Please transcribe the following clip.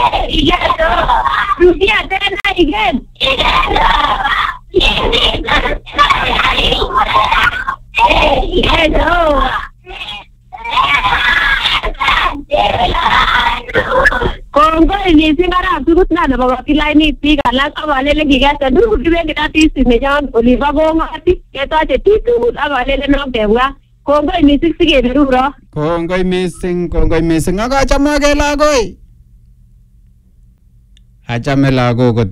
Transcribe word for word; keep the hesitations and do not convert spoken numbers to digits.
Rudia tena again. Hello. Kongo ini singara turut na na bawa kilai ni tiga lah kawale lagi kita dulu kita kita tisi mejan oliva goma ati kita aja titu kawale le nak dewa Kongo ini sih sih dulu bro Kongo missing Kongo missing aga chama ke lago acha me lago ko